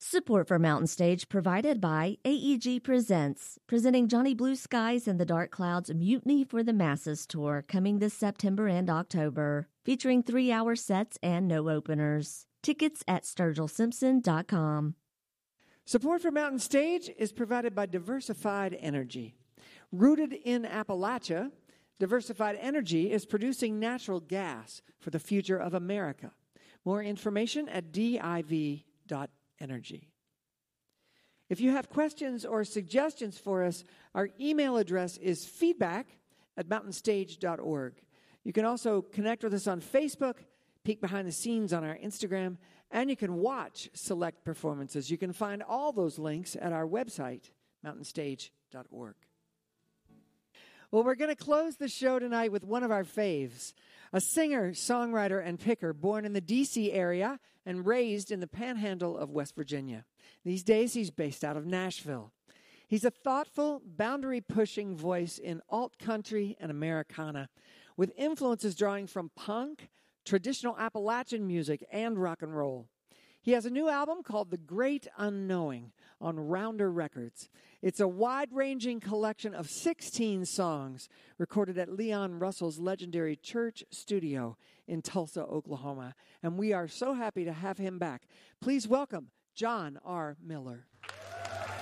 Support for Mountain Stage provided by AEG Presents, presenting Johnny Blue Skies and the Dark Clouds Mutiny for the Masses tour coming this September and October, featuring 3-hour sets and no openers. Tickets at SturgillSimpson.com. Support for Mountain Stage is provided by Diversified Energy. Rooted in Appalachia, Diversified Energy is producing natural gas for the future of America. More information at div.energy. If you have questions or suggestions for us, our email address is feedback@mountainstage.org. You can also connect with us on Facebook, peek behind the scenes on our Instagram, and you can watch select performances. You can find all those links at our website, mountainstage.org. Well, we're going to close the show tonight with one of our faves, a singer, songwriter, and picker born in the D.C. area and raised in the panhandle of West Virginia. These days, he's based out of Nashville. He's a thoughtful, boundary-pushing voice in alt country and Americana, with influences drawing from punk, traditional Appalachian music, and rock and roll. He has a new album called The Great Unknowing on Rounder Records. It's a wide-ranging collection of 16 songs recorded at Leon Russell's legendary church studio in Tulsa, Oklahoma. And we are so happy to have him back. Please welcome John R. Miller.